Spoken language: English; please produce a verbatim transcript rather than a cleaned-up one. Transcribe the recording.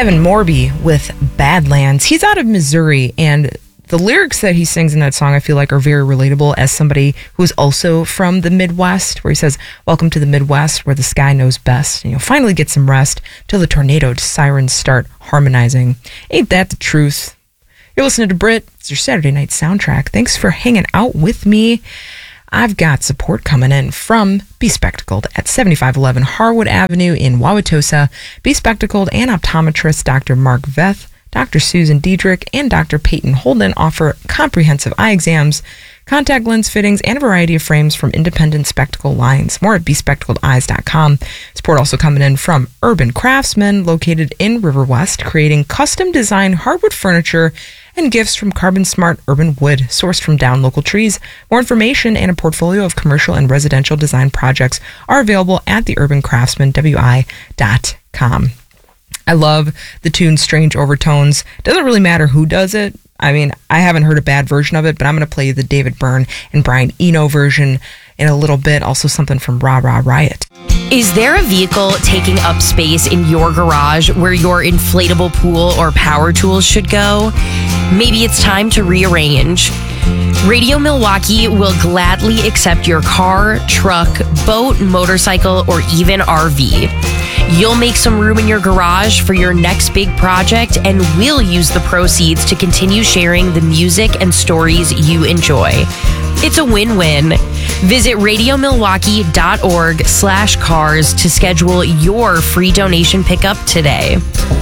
Evan Morby with Badlands. He's out of Missouri, and the lyrics that he sings in that song I feel like are very relatable as somebody who's also from the Midwest, where he says, welcome to the Midwest where the sky knows best, and you'll finally get some rest till the tornado sirens start harmonizing. Ain't that the truth? You're listening to Brit. It's your Saturday night soundtrack. Thanks for hanging out with me. I've got support coming in from Be Spectacled at seventy-five eleven Harwood Avenue in Wauwatosa. Be Spectacled and optometrist Doctor Mark Veth, Doctor Susan Diedrich, and Doctor Peyton Holden offer comprehensive eye exams, contact lens fittings, and a variety of frames from independent spectacle lines. More at be spectacled eyes dot com. Support also coming in from Urban Craftsmen, located in River West, creating custom-designed hardwood furniture and gifts from Carbon Smart Urban Wood, sourced from down local trees. More information and a portfolio of commercial and residential design projects are available at the urban craftsman w i dot com. I love the tune Strange Overtones. Doesn't really matter who does it. I mean, I haven't heard a bad version of it, but I'm going to play the David Byrne and Brian Eno version in a little bit. Also something from Rah Rah Riot. Is there a vehicle taking up space in your garage where your inflatable pool or power tools should go? Maybe it's time to rearrange. Radio Milwaukee will gladly accept your car, truck, boat, motorcycle, or even R V. You'll make some room in your garage for your next big project, and we'll use the proceeds to continue sharing the music and stories you enjoy. It's a win-win. Visit radio milwaukee dot org slash cars to schedule your free donation pickup today.